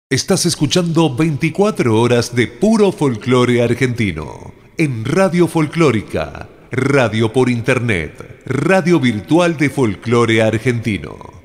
Estás escuchando 24 horas de puro folclore argentino en Radio Folclórica, radio por internet, radio virtual de folclore argentino.